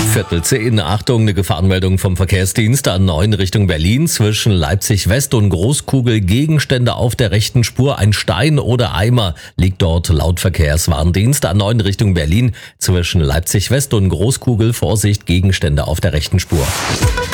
9:15. Achtung, eine Gefahrenmeldung vom Verkehrsdienst A9 Richtung Berlin. Zwischen Leipzig West und Großkugel Gegenstände auf der rechten Spur. Ein Stein oder Eimer liegt dort laut Verkehrswarndienst A9 Richtung Berlin. Zwischen Leipzig West und Großkugel Vorsicht, Gegenstände auf der rechten Spur.